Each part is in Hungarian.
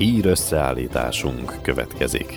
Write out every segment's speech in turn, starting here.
Hír összeállításunk következik.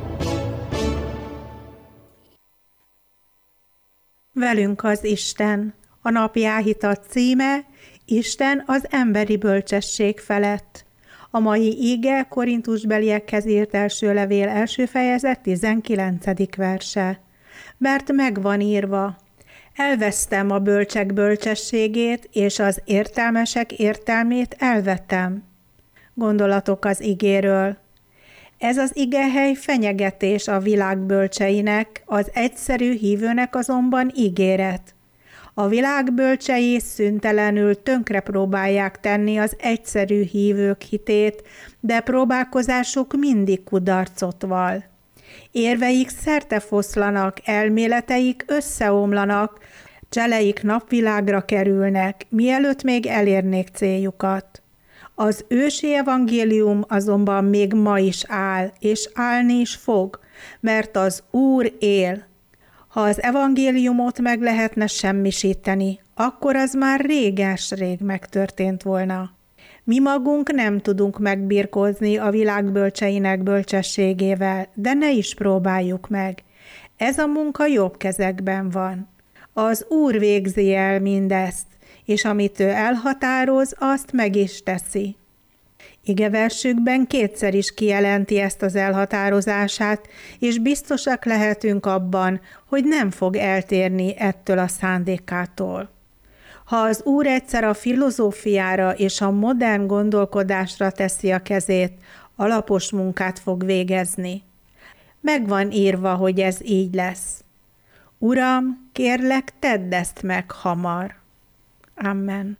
Velünk az Isten. A napi áhítat címe: Isten az emberi bölcsesség felett. A mai ige Korintusbeliekhez írt első levél első fejezet 19. verse. Mert megvan írva: elvesztem a bölcsek bölcsességét, és az értelmesek értelmét elvettem. Gondolatok az igéről. Ez az igehely fenyegetés a világ bölcseinek, az egyszerű hívőnek azonban ígéret. A világ bölcsei szüntelenül tönkre próbálják tenni az egyszerű hívők hitét, de próbálkozásuk mindig kudarcot val. Érveik szertefoszlanak, elméleteik összeomlanak, cseleik napvilágra kerülnek, mielőtt még elérnék céljukat. Az ősi evangélium azonban még ma is áll, és állni is fog, mert az Úr él. Ha az evangéliumot meg lehetne semmisíteni, akkor az már réges-rég megtörtént volna. Mi magunk nem tudunk megbirkózni a világ bölcseinek bölcsességével, de ne is próbáljuk meg. Ez a munka jobb kezekben van. Az Úr végzi el mindezt, és amit ő elhatároz, azt meg is teszi. Igeversükben kétszer is kijelenti ezt az elhatározását, és biztosak lehetünk abban, hogy nem fog eltérni ettől a szándékától. Ha az Úr egyszer a filozófiára és a modern gondolkodásra teszi a kezét, alapos munkát fog végezni. Meg van írva, hogy ez így lesz. Uram, kérlek, tedd ezt meg hamar. Amen.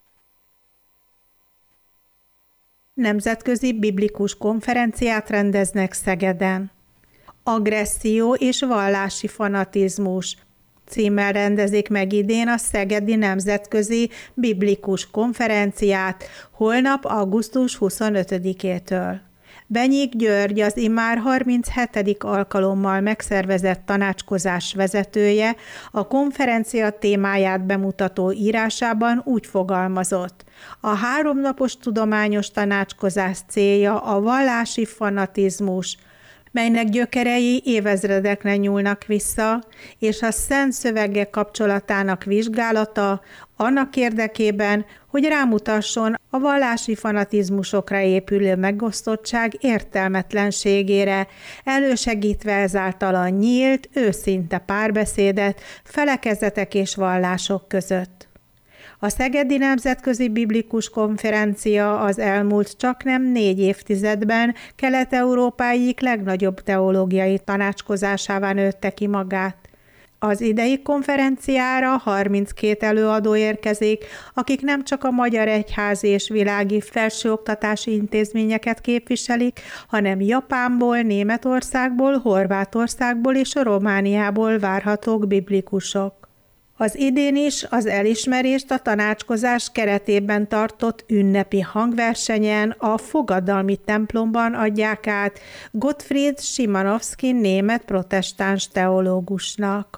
Nemzetközi biblikus konferenciát rendeznek Szegeden. Agresszió és vallási fanatizmus címmel rendezik meg idén a Szegedi Nemzetközi Biblikus Konferenciát holnap augusztus 25-től. Benyik György, az immár 37. alkalommal megszervezett tanácskozás vezetője, a konferencia témáját bemutató írásában úgy fogalmazott: a 3 napos tudományos tanácskozás célja a vallási fanatizmus, melynek gyökerei évezredekre nyúlnak vissza, és a szent szövegek kapcsolatának vizsgálata annak érdekében, hogy rámutasson a vallási fanatizmusokra épülő megosztottság értelmetlenségére, elősegítve ezáltal a nyílt, őszinte párbeszédet felekezetek és vallások között. A Szegedi Nemzetközi Biblikus Konferencia az elmúlt csaknem 4 évtizedben Kelet-Európa egyik legnagyobb teológiai tanácskozásává nőtte ki magát. Az idei konferenciára 32 előadó érkezik, akik nem csak a magyar egyházi és világi felsőoktatási intézményeket képviselik, hanem Japánból, Németországból, Horvátországból és Romániából várhatók biblikusok. Az idén is az elismerést a tanácskozás keretében tartott ünnepi hangversenyen a Fogadalmi templomban adják át Gottfried Szymanowski német protestáns teológusnak.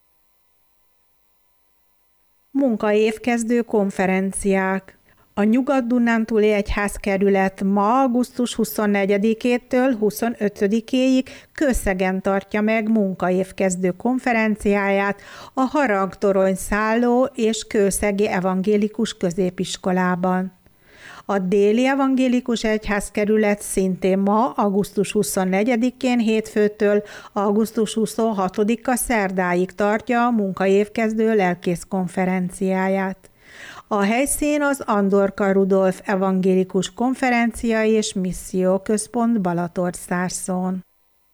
Munkaévkezdő konferenciák. A Nyugat-Dunántúli Egyházkerület ma augusztus 24-től 25-ig Kőszegen tartja meg munkaévkezdő konferenciáját a Harangtorony szálló és Kőszegi Evangélikus Középiskolában. A Déli Evangélikus Egyházkerület szintén ma, augusztus 24-én hétfőtől augusztus 26-a szerdáig tartja a munkaévkezdő lelkész konferenciáját. A helyszín az Andorka Rudolf Evangélikus Konferencia és Misszió Központ Balatonszárszón.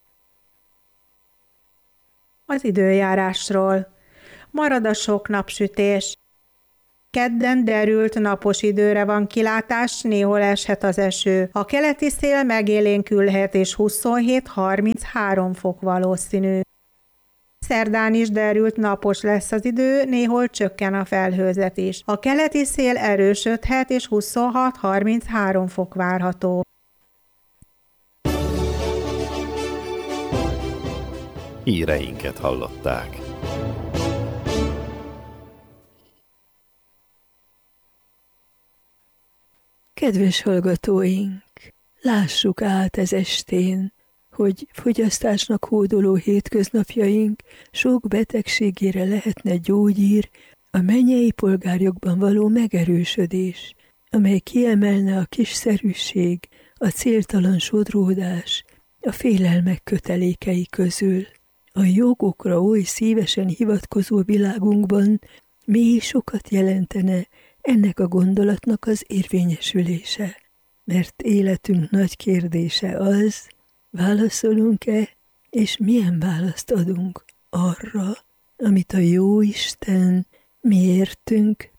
Az időjárásról. Marad a sok napsütés. Kedden derült napos időre van kilátás, néhol eshet az eső. A keleti szél megélénkülhet és 27-33 fok valószínű. Szerdán is derült napos lesz az idő, néhol csökken a felhőzet is. A keleti szél erősödhet és 26-33 fok várható. Híreinket hallották. Kedves hallgatóink! Lássuk át ez estén, hogy fogyasztásnak hódoló hétköznapjaink sok betegségére lehetne gyógyír a mennyei polgárjogban való megerősödés, amely kiemelne a kiszerűség, a céltalan sodródás, a félelmek kötelékei közül. A jogokra oly szívesen hivatkozó világunkban mély sokat jelentene ennek a gondolatnak az érvényesülése. Mert életünk nagy kérdése az, válaszolunk-e, és milyen választ adunk arra, amit a Jóisten miértünk